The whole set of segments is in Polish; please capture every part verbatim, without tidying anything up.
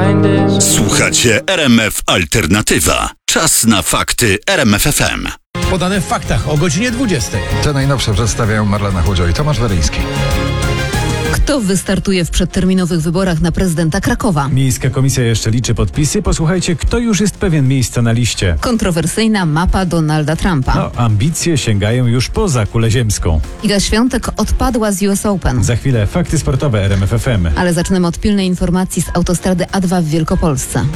Słuchacie R M F Alternatywa. Czas na fakty R M F F M. Podane w faktach o godzinie dwudziestej. Te najnowsze przedstawiają Marlena Chłodzio i Tomasz Weryński. Kto wystartuje w przedterminowych wyborach na prezydenta Krakowa? Miejska komisja jeszcze liczy podpisy. Posłuchajcie, kto już jest pewien miejsca na liście. Kontrowersyjna mapa Donalda Trumpa. No, ambicje sięgają już poza kulę ziemską. Iga Świątek odpadła z U S Open. Za chwilę fakty sportowe R M F F M. Ale zaczynamy od pilnej informacji z autostrady A dwa w Wielkopolsce.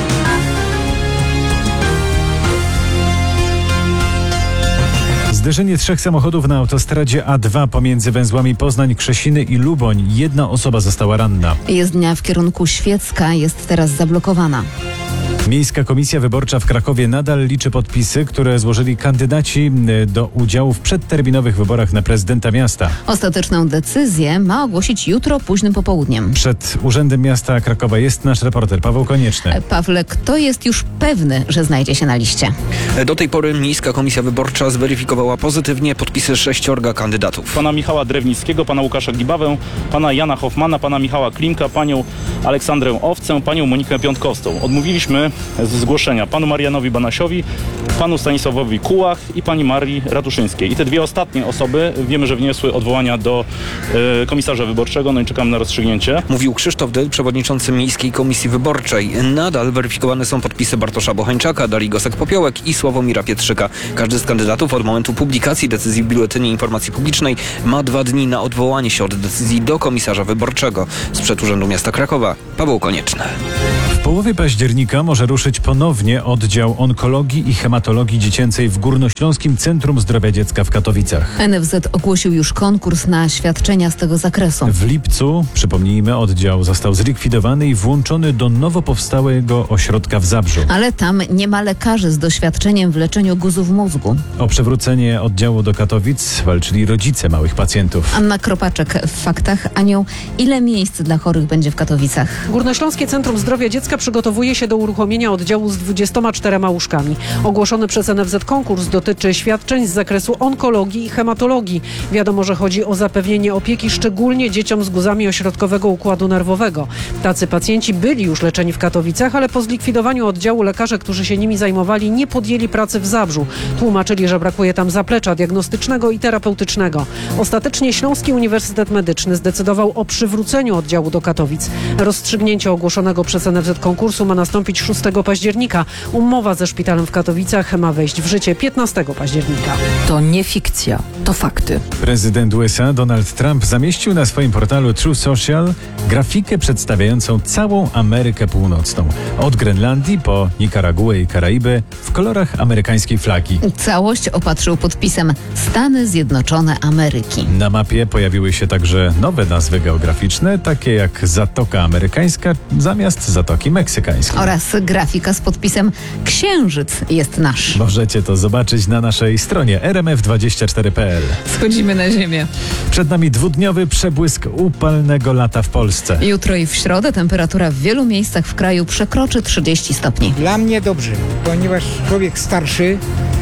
Zderzenie trzech samochodów na autostradzie A dwa pomiędzy węzłami Poznań, Krzesiny i Luboń. Jedna osoba została ranna. Jezdnia w kierunku Świecka jest teraz zablokowana. Miejska Komisja Wyborcza w Krakowie nadal liczy podpisy, które złożyli kandydaci do udziału w przedterminowych wyborach na prezydenta miasta. Ostateczną decyzję ma ogłosić jutro późnym popołudniem. Przed Urzędem Miasta Krakowa jest nasz reporter Paweł Konieczny. Pawle, kto jest już pewny, że znajdzie się na liście? Do tej pory Miejska Komisja Wyborcza zweryfikowała pozytywnie podpisy sześciorga kandydatów. Pana Michała Drewnickiego, pana Łukasza Gibawę, pana Jana Hoffmana, pana Michała Klimka, panią Aleksandrę Owcę, panią Monikę Piątkowską. Odmówiliśmy z zgłoszenia panu Marianowi Banasiowi, panu Stanisławowi Kułach i pani Marii Ratuszyńskiej. I te dwie ostatnie osoby wiemy, że wniosły odwołania do e, komisarza wyborczego, no i czekamy na rozstrzygnięcie. Mówił Krzysztof Dyl, przewodniczący Miejskiej Komisji Wyborczej. Nadal weryfikowane są podpisy Bartosza Bochańczaka, Darii Gosek-Popiołek i Sławomira Pietrzyka. Każdy z kandydatów od momentu publikacji decyzji w Biuletynie Informacji Publicznej ma dwa dni na odwołanie się od decyzji do komisarza wyborczego. Sprzed Urzędu Miasta Krakowa, Paweł Konieczny. W połowie października może ruszyć ponownie oddział onkologii i hematologii dziecięcej w Górnośląskim Centrum Zdrowia Dziecka w Katowicach. N F Z ogłosił już konkurs na świadczenia z tego zakresu. W lipcu, przypomnijmy, oddział został zlikwidowany i włączony do nowo powstałego ośrodka w Zabrzu. Ale tam nie ma lekarzy z doświadczeniem w leczeniu guzów mózgu. O przywrócenie oddziału do Katowic walczyli rodzice małych pacjentów. Anna Kropaczek w faktach. Aniu, ile miejsc dla chorych będzie w Katowicach? Górnośląskie Centrum Zdrowia Dziecka przygotowuje się do uruchomienia oddziału z dwudziestoma czterema łóżkami. Ogłoszony przez N F Z konkurs dotyczy świadczeń z zakresu onkologii i hematologii. Wiadomo, że chodzi o zapewnienie opieki szczególnie dzieciom z guzami ośrodkowego układu nerwowego. Tacy pacjenci byli już leczeni w Katowicach, ale po zlikwidowaniu oddziału lekarze, którzy się nimi zajmowali, nie podjęli pracy w Zabrzu. Tłumaczyli, że brakuje tam zaplecza diagnostycznego i terapeutycznego. Ostatecznie Śląski Uniwersytet Medyczny zdecydował o przywróceniu oddziału do Katowic. Rozstrzygnięcie ogłoszonego przez N F Z konkursu ma nastąpić szóstego października. Umowa ze szpitalem w Katowicach ma wejść w życie piętnastego października. To nie fikcja, to fakty. Prezydent U S A Donald Trump zamieścił na swoim portalu True Social grafikę przedstawiającą całą Amerykę Północną. Od Grenlandii po Nikaraguę i Karaiby w kolorach amerykańskiej flagi. Całość opatrzył podpisem Stany Zjednoczone Ameryki. Na mapie pojawiły się także nowe nazwy geograficzne, takie jak Zatoka Amerykańska zamiast Zatoki Meksykańskiej. Oraz grafika z podpisem Księżyc jest nasz. Możecie to zobaczyć na naszej stronie r m f dwadzieścia cztery kropka p l. Schodzimy na ziemię. Przed nami dwudniowy przebłysk upalnego lata w Polsce. Jutro i w środę temperatura w wielu miejscach w kraju przekroczy trzydzieści stopni. Dla mnie dobrze, ponieważ człowiek starszy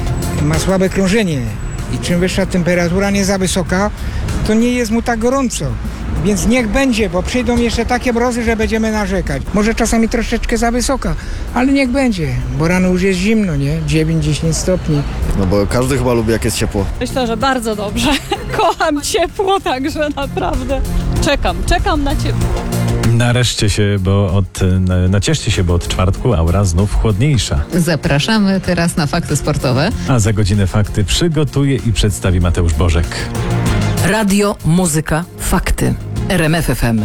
ma słabe krążenie i czym wyższa temperatura, nie za wysoka, to nie jest mu tak gorąco. Więc niech będzie, bo przyjdą jeszcze takie mrozy, że będziemy narzekać. Może czasami troszeczkę za wysoka, ale niech będzie, bo rano już jest zimno, nie? dziewięć dziesięć stopni. No bo każdy chyba lubi, jak jest ciepło. Myślę, że bardzo dobrze. Kocham ciepło, także naprawdę czekam, czekam na ciepło. Nareszcie się, bo od, nacieszcie się, bo od czwartku aura znów chłodniejsza. Zapraszamy teraz na fakty sportowe. A za godzinę fakty przygotuje i przedstawi Mateusz Bożek. Radio, muzyka, fakty. R M F F M.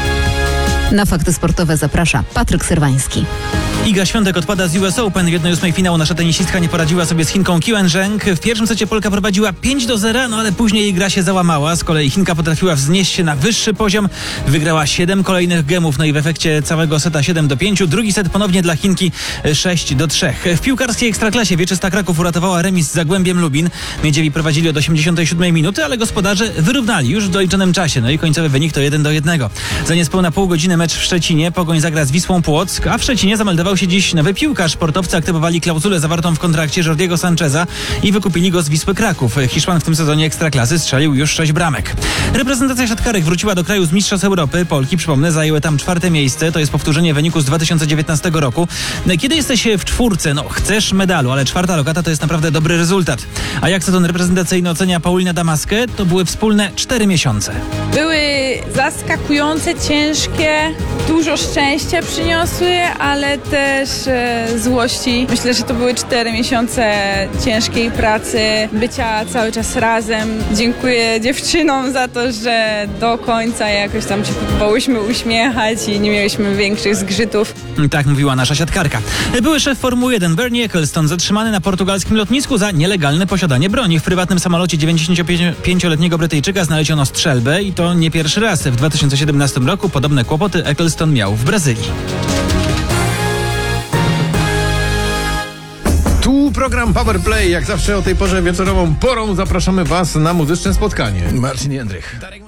Na fakty sportowe zaprasza Patryk Serwański. Iga Świątek odpada z U S Open. W jednej ósmej finału nasza tenisistka nie poradziła sobie z Chinką Qian Zheng. W pierwszym secie Polka prowadziła pięć do zera, no ale później jej gra się załamała. Z kolei Chinka potrafiła wznieść się na wyższy poziom. Wygrała siedem kolejnych gemów, no i w efekcie całego seta siedem do pięciu. Drugi set ponownie dla Chinki sześć do trzech. W piłkarskiej Ekstraklasie Wieczysta Kraków uratowała remis z Zagłębiem Lubin. Miedziewi prowadzili od osiemdziesiątej siódmej minuty, ale gospodarze wyrównali już w doliczonym czasie. No i końcowy wynik to jeden do jednego. Za niespełna pół godziny mecz w Szczecinie. Pogoń zagra z Wisłą Płock, a w Szczecinie zameldował się ukazał się dziś nowy piłkarz. Sportowcy aktywowali klauzulę zawartą w kontrakcie Jordiego Sancheza i wykupili go z Wisły Kraków. Hiszpan w tym sezonie Ekstraklasy strzelił już sześć bramek. Reprezentacja siatkarek wróciła do kraju z Mistrzostw Europy. Polki, przypomnę, zajęły tam czwarte miejsce. To jest powtórzenie wyniku z dwa tysiące dziewiętnastego roku. Kiedy jesteś w czwórce, no chcesz medalu, ale czwarta lokata to jest naprawdę dobry rezultat. A jak sezon reprezentacyjny ocenia Paulina Damaskę, to były wspólne cztery miesiące. Były zaskakujące, ciężkie, dużo szczęścia przyniosły, ale też e, złości. Myślę, że to były cztery miesiące ciężkiej pracy, bycia cały czas razem. Dziękuję dziewczynom za to, że do końca jakoś tam się próbowałyśmy uśmiechać i nie mieliśmy większych zgrzytów. Tak mówiła nasza siatkarka. Były szef Formuły jeden Bernie Ecclestone zatrzymany na portugalskim lotnisku za nielegalne posiadanie broni. W prywatnym samolocie dziewięćdziesięciopięcioletniego Brytyjczyka znaleziono strzelbę i to nie pierwszy raz. W dwa tysiące siedemnastym roku podobne kłopoty Ecclestone miał w Brazylii. Tu program Power Play. Jak zawsze o tej porze wieczorową porą zapraszamy Was na muzyczne spotkanie. Marcin Jędrych.